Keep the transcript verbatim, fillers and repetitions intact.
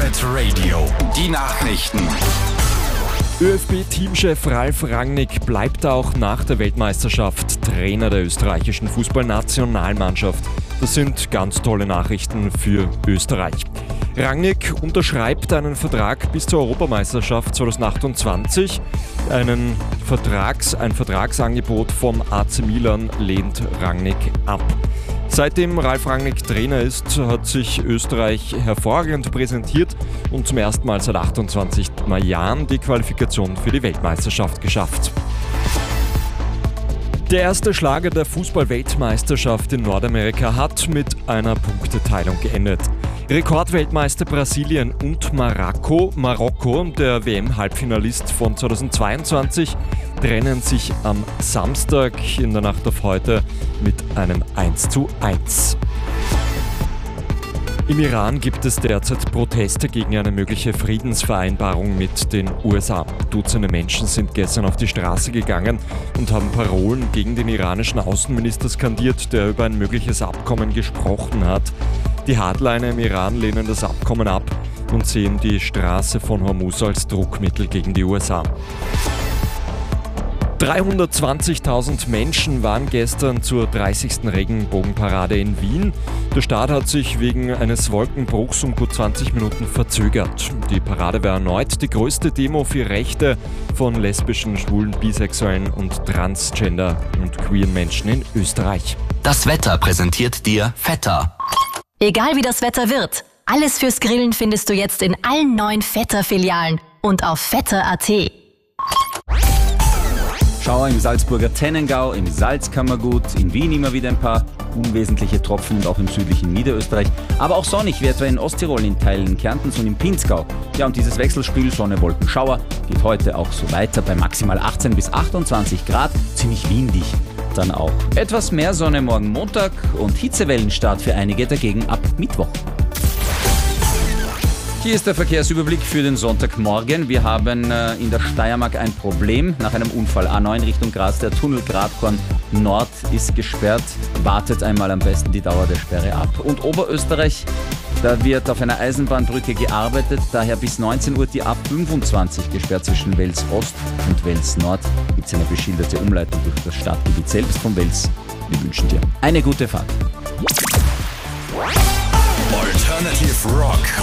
Planet Radio. Die Nachrichten. ÖFB-Teamchef Ralf Rangnick bleibt auch nach der Weltmeisterschaft Trainer der österreichischen Fußballnationalmannschaft. Das sind ganz tolle Nachrichten für Österreich. Rangnick unterschreibt einen Vertrag bis zur Europameisterschaft zweitausendachtundzwanzig. Einen Vertrags, ein Vertragsangebot vom A C Milan lehnt Rangnick ab. Seitdem Ralf Rangnick Trainer ist, hat sich Österreich hervorragend präsentiert und zum ersten Mal seit achtundzwanzig Jahren die Qualifikation für die Weltmeisterschaft geschafft. Der erste Schlager der Fußball-Weltmeisterschaft in Nordamerika hat mit einer Punkteteilung geendet. Rekordweltmeister Brasilien und Marokko, Marokko, der W M-Halbfinalist von zweitausendzweiundzwanzig, trennen sich am Samstag in der Nacht auf heute mit einem eins zu eins. Im Iran gibt es derzeit Proteste gegen eine mögliche Friedensvereinbarung mit den U S A. Dutzende Menschen sind gestern auf die Straße gegangen und haben Parolen gegen den iranischen Außenminister skandiert, der über ein mögliches Abkommen gesprochen hat. Die Hardliner im Iran lehnen das Abkommen ab und sehen die Straße von Hormuz als Druckmittel gegen die U S A. dreihundertzwanzigtausend Menschen waren gestern zur dreißigsten Regenbogenparade in Wien. Der Start hat sich wegen eines Wolkenbruchs um gut zwanzig Minuten verzögert. Die Parade war erneut die größte Demo für Rechte von lesbischen, schwulen, bisexuellen und transgender und queeren Menschen in Österreich. Das Wetter präsentiert dir Vetter. Egal wie das Wetter wird, alles fürs Grillen findest du jetzt in allen neuen Vetter-Filialen und auf vetter punkt at. Schauer im Salzburger Tennengau, im Salzkammergut, in Wien immer wieder ein paar unwesentliche Tropfen und auch im südlichen Niederösterreich. Aber auch sonnig wie etwa in Osttirol, in Teilen Kärntens und im Pinzgau. Ja, und dieses Wechselspiel Sonne, Wolken, Schauer geht heute auch so weiter bei maximal achtzehn bis achtundzwanzig Grad, ziemlich windig. Dann auch etwas mehr Sonne morgen Montag und Hitzewellenstart für einige dagegen ab Mittwoch. Hier ist der Verkehrsüberblick für den Sonntagmorgen. Wir haben äh, in der Steiermark ein Problem. Nach einem Unfall A neun Richtung Graz, der Tunnel Gradkorn Nord ist gesperrt. Wartet einmal am besten die Dauer der Sperre ab. Und Oberösterreich, da wird auf einer Eisenbahnbrücke gearbeitet. Daher bis neunzehn Uhr die A fünfundzwanzig gesperrt zwischen Wels Ost und Wels Nord. Gibt es eine beschilderte Umleitung durch das Stadtgebiet selbst von Wels. Wir wünschen dir eine gute Fahrt. Alternative Rock.